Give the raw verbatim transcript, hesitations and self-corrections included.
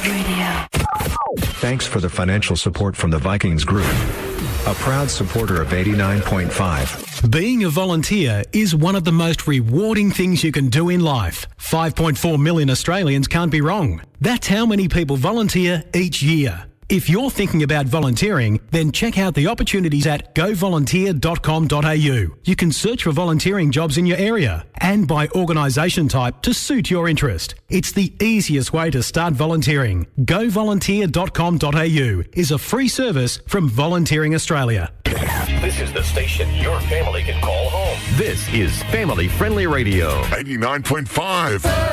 Radio. Thanks for the financial support from the Vikings Group, a proud supporter of eighty-nine point five. Being a volunteer is one of the most rewarding things you can do in life. five point four million Australians can't be wrong. That's how many people volunteer each year. If you're thinking about volunteering, then check out the opportunities at go volunteer dot com dot a u. You can search for volunteering jobs in your area and by organisation type to suit your interest. It's the easiest way to start volunteering. go volunteer dot com dot a u is a free service from Volunteering Australia. This is the station your family can call home. This is Family Friendly Radio. eighty-nine point five.